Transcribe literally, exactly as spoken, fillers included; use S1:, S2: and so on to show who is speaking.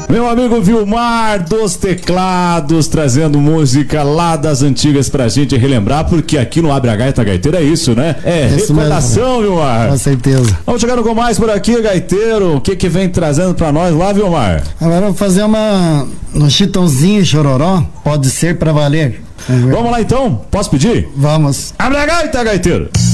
S1: Meu amigo Vilmar dos teclados, trazendo música lá das antigas pra gente relembrar, porque aqui no Abre a Gaita Gaiteiro é isso, né? É
S2: isso
S1: recordação,
S2: mesmo.
S1: Vilmar.
S2: Com certeza.
S1: Vamos chegar com mais por aqui, Gaiteiro. O que que vem trazendo pra nós lá, Vilmar?
S2: Agora eu vou fazer uma no Chitãozinho e Chororó, pode ser pra valer.
S1: Vamos lá então? Posso pedir?
S2: Vamos.
S1: Abre a Gaita Gaiteiro.